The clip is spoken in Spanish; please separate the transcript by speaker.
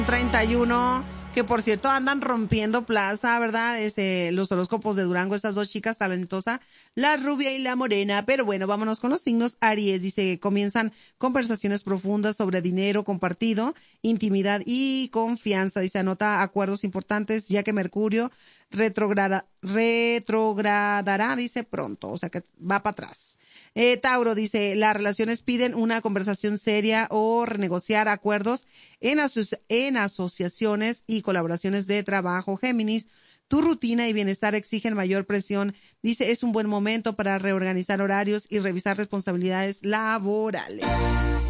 Speaker 1: 31, que por cierto andan rompiendo plaza, ¿verdad? Los horóscopos de Durango, estas dos chicas talentosas, la rubia y la morena. Pero bueno, vámonos con los signos. Aries dice, comienzan conversaciones profundas sobre dinero compartido, intimidad y confianza. Dice, anota acuerdos importantes ya que Mercurio retrogradará, dice, pronto, o sea que va para atrás. Tauro dice, las relaciones piden una conversación seria o renegociar acuerdos en asociaciones y colaboraciones de trabajo. Géminis, tu rutina y bienestar exigen mayor presión. Dice, es un buen momento para reorganizar horarios y revisar responsabilidades laborales.